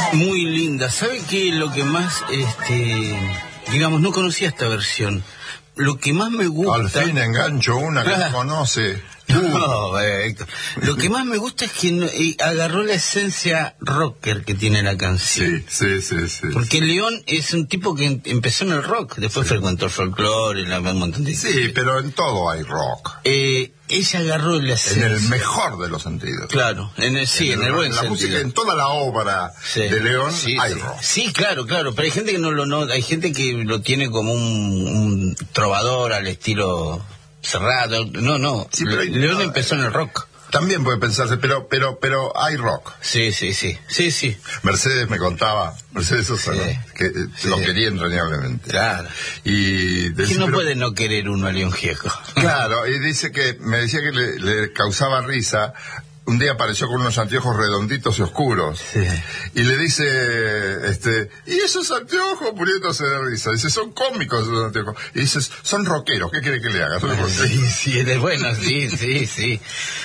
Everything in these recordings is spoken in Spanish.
Muy linda. ¿Sabe qué? Lo que más, digamos, no conocía esta versión. Lo que más me gusta... Al fin engancho una que no conoce. No, Héctor. Lo que más me gusta es que agarró la esencia rocker que tiene la canción. Sí. Porque León es un tipo que empezó en el rock, después frecuentó el folclore, un montón de... Sí, pero en todo hay rock. Ella agarró la esencia. En el mejor de los sentidos. Claro, en el buen sentido. La música, en toda la obra de León hay rock. Sí, claro, pero hay gente que no lo nota, hay gente que lo tiene como un trovador al estilo Serrat. No, sí, pero León empezó en el rock. También puede pensarse, pero hay rock. Sí. Mercedes me contaba, Mercedes Sosa, que lo quería entrañablemente. Claro. Y ¿Quién no puede no querer uno a León Gieco? Claro, y me decía que le causaba risa. Un día apareció con unos anteojos redonditos y oscuros. Sí. Y le dice, ¿y esos anteojos? Muriéndose de risa. Dice, son cómicos esos anteojos. Y dice, son rockeros, ¿qué quiere que le haga? Sí, es bueno, sí.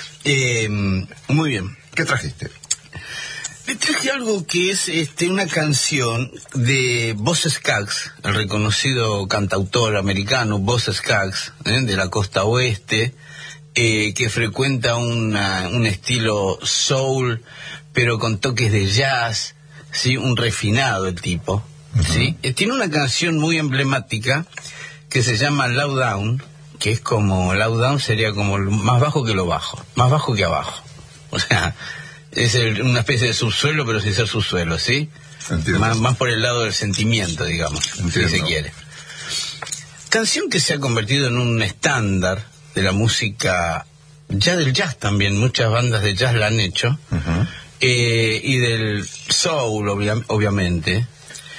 Muy bien. ¿Qué trajiste? Le traje algo que es una canción de Boz Scaggs, el reconocido cantautor americano Boz Scaggs, de la costa oeste, que frecuenta un estilo soul, pero con toques de jazz, ¿sí? Un refinado el tipo, ¿sí? Tiene una canción muy emblemática que se llama Low Down, que es como, Low Down sería como más bajo que lo bajo, más bajo que abajo. O sea, es una especie de subsuelo, pero sin ser subsuelo, ¿sí? Más por el lado del sentimiento, digamos, si se quiere. Canción que se ha convertido en un estándar de la música, ya del jazz también, muchas bandas de jazz la han hecho, y del soul, obviamente.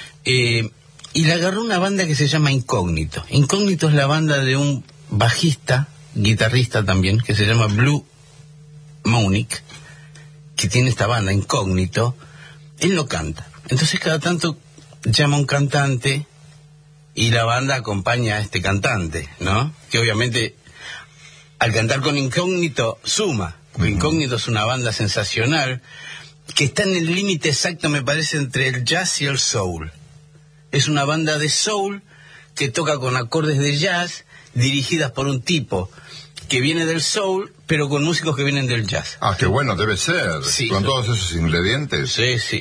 Y la agarró una banda que se llama Incógnito. Incógnito es la banda de un bajista, guitarrista también, que se llama Blue Monique, que tiene esta banda Incógnito. Él no canta, entonces cada tanto llama a un cantante y la banda acompaña a este cantante, ¿no? Que obviamente al cantar con Incógnito suma, porque Incógnito es una banda sensacional que está en el límite exacto, me parece, entre el jazz y el soul. Es una banda de soul que toca con acordes de jazz, dirigidas por un tipo que viene del soul, pero con músicos que vienen del jazz. Ah, qué bueno debe ser, sí, con todos esos ingredientes.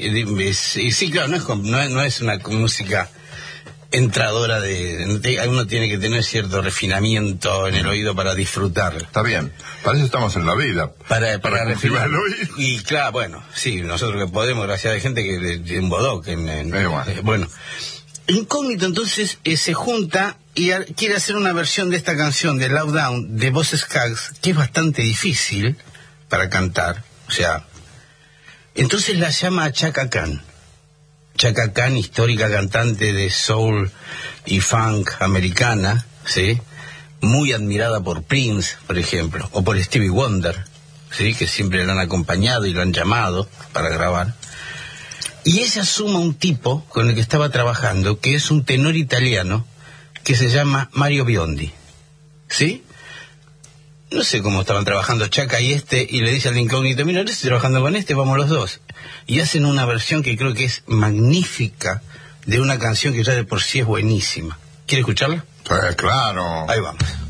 Sí, claro, no es una música entradora uno tiene que tener cierto refinamiento en el oído para disfrutarla. Está bien, para eso estamos en la vida. Para refinar el oído. Y claro, bueno, sí, nosotros que podemos, gracias a gente que en Bodó, bueno. Incógnito entonces se junta y quiere hacer una versión de esta canción de Low Down de Boz Scaggs, que es bastante difícil para cantar, o sea, entonces la llama a Chaka Khan. Chaka Khan, histórica cantante de soul y funk americana, ¿sí? Muy admirada por Prince, por ejemplo, o por Stevie Wonder, ¿sí? Que siempre la han acompañado y lo han llamado para grabar. Y ella suma un tipo con el que estaba trabajando, que es un tenor italiano, que se llama Mario Biondi, ¿sí? No sé cómo estaban trabajando Chaka y le dice al Incógnito, mira, yo estoy trabajando con vamos los dos. Y hacen una versión que creo que es magnífica de una canción que ya de por sí es buenísima. ¿Quiere escucharla? Pues claro. Ahí vamos.